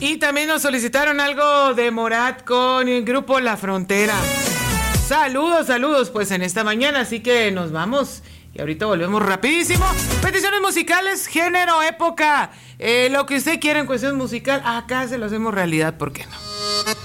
Y también nos solicitaron algo de Morat con el grupo La Frontera. Saludos, pues en esta mañana, así que nos vamos. Y ahorita volvemos rapidísimo. Peticiones musicales, género, época, lo que usted quiera en cuestión musical, acá se lo hacemos realidad, ¿por qué no?